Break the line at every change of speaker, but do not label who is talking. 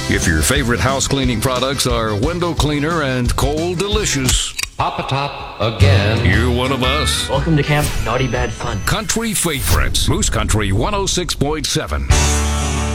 If your favorite house cleaning products are window cleaner and cold delicious,
Papa Top again.
you're one of us.
Welcome to Camp Naughty Bad Fun.
Country favorites. Moose Country 106.7.